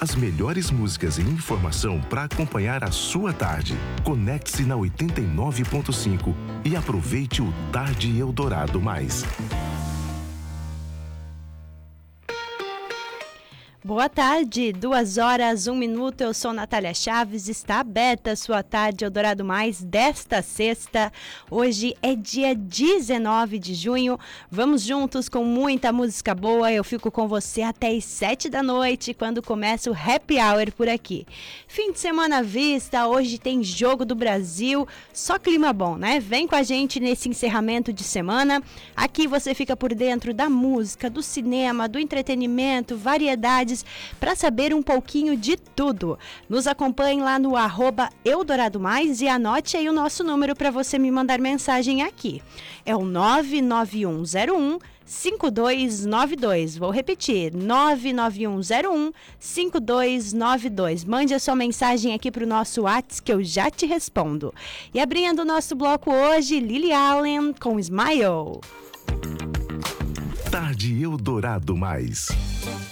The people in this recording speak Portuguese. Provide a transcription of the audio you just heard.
As melhores músicas e informação para acompanhar a sua tarde. Conecte-se na 89.5 e aproveite o Tarde Eldorado Mais. Boa tarde, 2h01. Eu sou Natália Chaves, está aberta a sua Tarde Eldorado Mais desta sexta. Hoje é dia 19 de junho, vamos juntos com muita música boa. Eu fico com você até as 7 da noite, quando começa o Happy Hour por aqui. Fim de semana à vista, hoje tem Jogo do Brasil, só clima bom, né? Vem com a gente nesse encerramento de semana. Aqui você fica por dentro da música, do cinema, do entretenimento, variedades, para saber um pouquinho de tudo. Nos acompanhe lá no @EldoradoMais e anote aí o nosso número para você me mandar mensagem aqui. É o 99101-5292. Vou repetir, 99101-5292. Mande a sua mensagem aqui para o nosso WhatsApp que eu já te respondo. E abrindo o nosso bloco hoje, Lily Allen com Smile. Tarde Eldorado Mais.